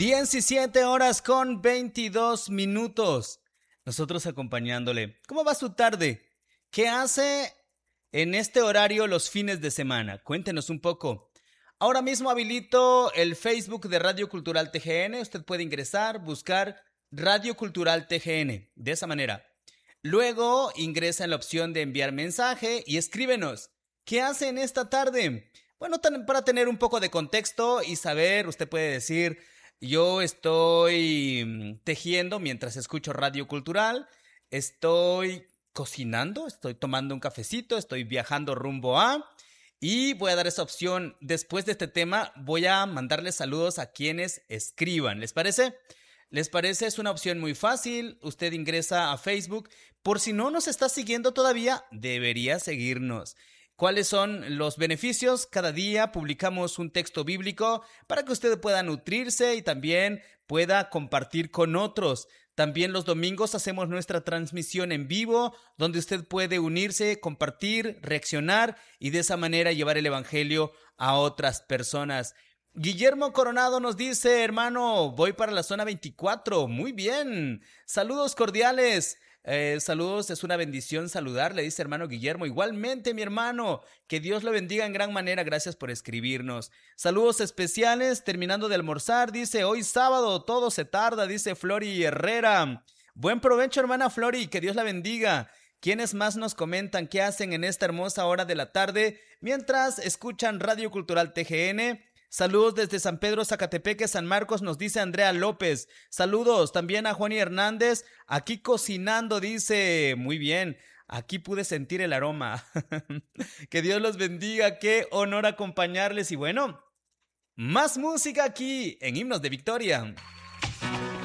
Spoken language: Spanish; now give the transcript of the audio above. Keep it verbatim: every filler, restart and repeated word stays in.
diecisiete horas con veintidós minutos. Nosotros acompañándole. ¿Cómo va su tarde? ¿Qué hace en este horario los fines de semana? Cuéntenos un poco. Ahora mismo habilito el Facebook de Radio Cultural T G N. Usted puede ingresar, buscar Radio Cultural T G N. De esa manera. Luego ingresa en la opción de enviar mensaje y escríbenos. ¿Qué hace en esta tarde? Bueno, para tener un poco de contexto y saber, usted puede decir, yo estoy tejiendo mientras escucho Radio Cultural, estoy cocinando, estoy tomando un cafecito, estoy viajando rumbo a... Y voy a dar esa opción. Después de este tema voy a mandarles saludos a quienes escriban. ¿Les parece? ¿Les parece? Es una opción muy fácil. Usted ingresa a Facebook. Por si no nos está siguiendo todavía, debería seguirnos. ¿Cuáles son los beneficios? Cada día publicamos un texto bíblico para que usted pueda nutrirse y también pueda compartir con otros. También los domingos hacemos nuestra transmisión en vivo, donde usted puede unirse, compartir, reaccionar y de esa manera llevar el evangelio a otras personas. Guillermo Coronado nos dice, hermano, voy para la zona veinticuatro. Muy bien. Saludos cordiales. Eh, saludos, es una bendición saludarle, dice hermano Guillermo. Igualmente, mi hermano, que Dios lo bendiga en gran manera. Gracias por escribirnos. Saludos especiales, terminando de almorzar, dice, hoy sábado todo se tarda, dice Flori Herrera. Buen provecho, hermana Flori, que Dios la bendiga. ¿Quiénes más nos comentan qué hacen en esta hermosa hora de la tarde mientras escuchan Radio Cultural T G N? Saludos desde San Pedro, Zacatepeque, San Marcos, nos dice Andrea López. Saludos también a Juani Hernández, aquí cocinando, dice. Muy bien, aquí pude sentir el aroma. Que Dios los bendiga, qué honor acompañarles. Y bueno, más música aquí en Himnos de Victoria.